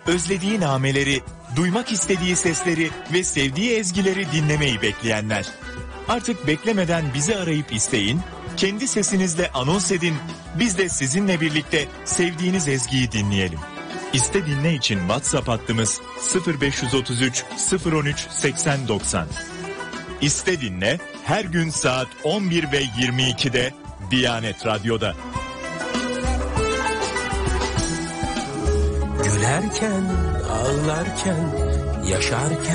özlediği nameleri, duymak istediği sesleri ve sevdiği ezgileri dinlemeyi bekleyenler. Artık beklemeden bizi arayıp isteyin, kendi sesinizle anons edin, biz de sizinle birlikte sevdiğiniz ezgiyi dinleyelim. İste dinle için WhatsApp hattımız 0533 013 8090. İste dinle her gün saat 11 ve 22'de Diyanet Radyo'da. Gülerken, ağlarken, yaşarken